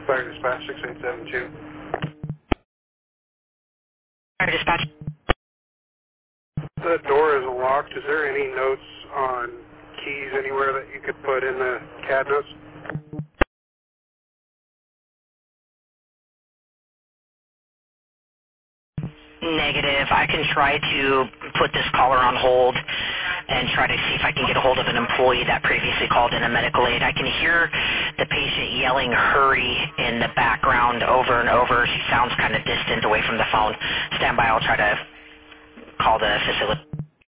Fire Dispatch 6872. Fire Dispatch. The door is locked. Is there any notes on keys anywhere that you could put in the cab notes? Negative. I can try to put this caller on hold and try to see if I can get a hold of an employee that previously called in a medical aid. I can hear the patient yelling hurry in the background over and over. She sounds kind of distant away from the phone. Stand by. I'll try to call the facility.